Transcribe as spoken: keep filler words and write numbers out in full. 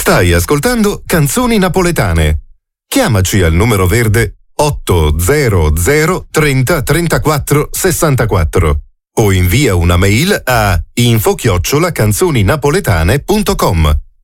Stai ascoltando Canzoni Napoletane. Chiamaci al numero verde otto zero zero trenta trentaquattro sessantaquattro o invia una mail a info chiocciola canzoninapoletane punto com.